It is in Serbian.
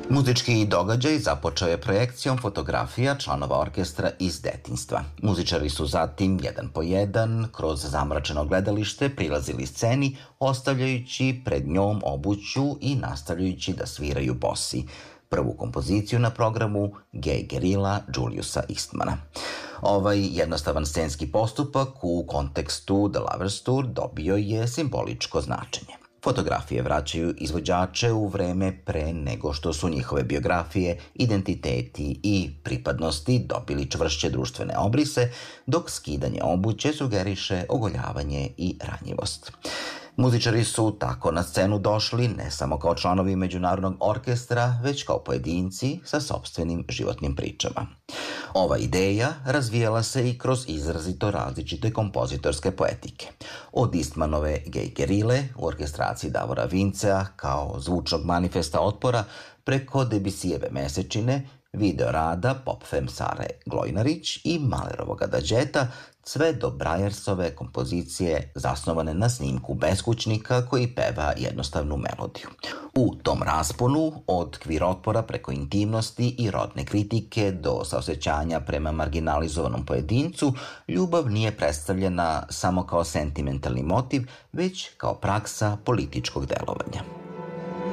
Muzički događaj započeo je projekcijom fotografija članova orkestra iz detinjstva. Muzičari su zatim, jedan po jedan, kroz zamračeno gledalište prilazili sceni, ostavljajući pred njom obuću i nastavljajući da sviraju bosi. Prvu kompoziciju na programu Gay Guerilla Juliusa Eastmana. Ovaj jednostavan scenski postupak u kontekstu The Lovers Tour dobio je simboličko značenje. Fotografije vraćaju izvođače u vreme pre nego što su njihove biografije, identiteti i pripadnosti dobili čvršće društvene obrise, dok skidanje obuće sugeriše ogoljavanje i ranjivost. Muzičari su tako na scenu došli ne samo kao članovi međunarodnog orkestra, već kao pojedinci sa sopstvenim životnim pričama. Ova ideja razvijala se i kroz izrazito različite kompozitorske poetike. Od Eastmanove Gay Guerille u orkestraciji Davora Vincea kao zvučnog manifesta otpora preko Debussyjeve Mesečine, video rada pop fem Sare Glojnarić i Mahlerovog Adageta, sve do Brajersove kompozicije zasnovane na snimku beskućnika koji peva jednostavnu melodiju. U tom rasponu, od kvir otpora preko intimnosti i rodne kritike do saosećanja prema marginalizovanom pojedincu, ljubav nije predstavljena samo kao sentimentalni motiv, već kao praksa političkog delovanja.